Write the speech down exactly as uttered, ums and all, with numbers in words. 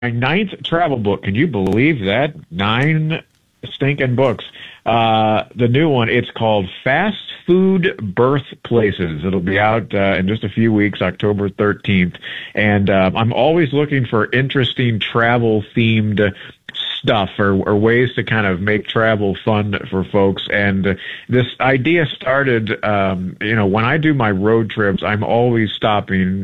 ninth travel book. Can you believe that? Nine stinking books. Uh, the new one, it's called Fast Food Birthplaces. It'll be out uh, in just a few weeks, October thirteenth. And uh, I'm always looking for interesting travel-themed stuff or, or ways to kind of make travel fun for folks. And this idea started, um, you know, when I do my road trips, I'm always stopping